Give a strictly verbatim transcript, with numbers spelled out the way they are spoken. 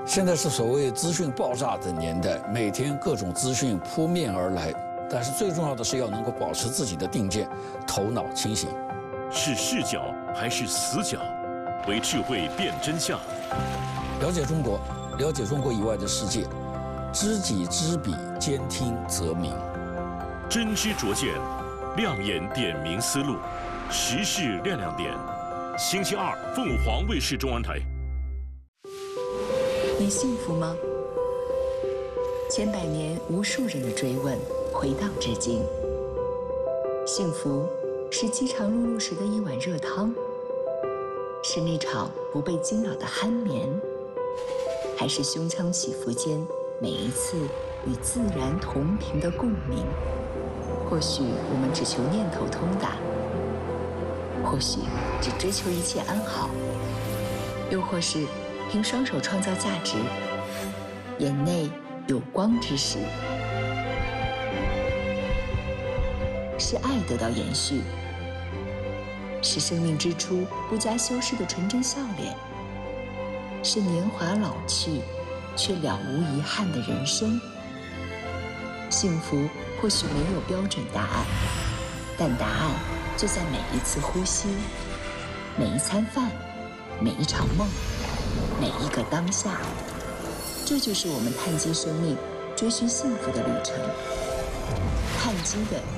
现在是所谓资讯爆炸的年代，每天各种资讯扑面而来，但是最重要的是要能够保持自己的定见，头脑清醒。 是视角还是死角？为智慧辨真相。 了解中国，了解中国以外的世界，知己知彼，兼听则明。 真知灼见，亮眼点明思路，时事亮亮点。星期二，凤凰卫视中文台。 你幸福吗？千百年无数人的追问，回荡至今。幸福是饥肠辘辘时的一碗热汤，是那场不被惊扰的酣眠，还是胸腔起伏间每一次与自然同频的共鸣？或许我们只求念头通达，或许只追求一切安好，又或是凭双手创造价值，眼内有光之时，是爱得到延续，是生命之初不加修饰的纯真笑脸，是年华老去却了无遗憾的人生。幸福或许没有标准答案，但答案就在每一次呼吸，每一餐饭，每一场梦，每一个当下。这就是我们碳基生命追寻幸福的旅程。碳基的